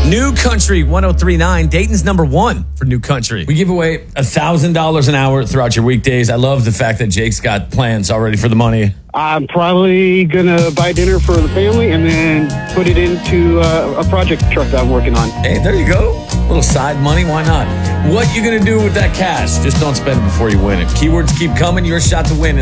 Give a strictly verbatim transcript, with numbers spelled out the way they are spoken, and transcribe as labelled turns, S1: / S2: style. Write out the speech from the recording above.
S1: New Country one oh three point nine, Dayton's number one for New Country. We give away one thousand dollars an hour throughout your weekdays. I love the fact that Jake's got plans already for the money.
S2: I'm probably going to buy dinner for the family and then put it into uh, a project truck that I'm working on.
S1: Hey, there you go. A little side money, why not? What you going to do with that cash? Just don't spend it before you win it. Keywords keep coming. Your shot to win